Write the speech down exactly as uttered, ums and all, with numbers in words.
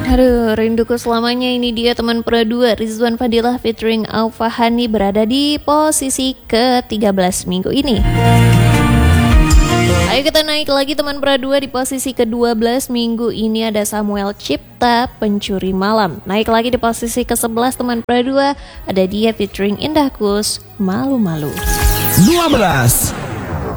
Aduh, rinduku selamanya. Ini dia teman Pro dua, Rizwan Fadilah featuring Aufa Hani berada di posisi ke tiga belas minggu ini. Ayo kita naik lagi teman Pro dua, di posisi ke dua belas minggu ini ada Samuel Cipta, Pencuri Malam. Naik lagi di posisi ke sebelas teman Pro dua, ada dia featuring Indah Kus, Malu-Malu. dua belas.